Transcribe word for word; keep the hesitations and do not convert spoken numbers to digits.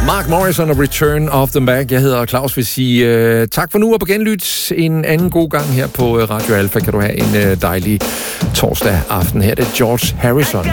Mark Morrison og Return of the Mac. Jeg hedder Claus, vil sige uh, tak for nu og på genlyt en anden god gang her på Radio Alpha. Kan du have en uh, dejlig torsdag aften. Her er det George Harrison.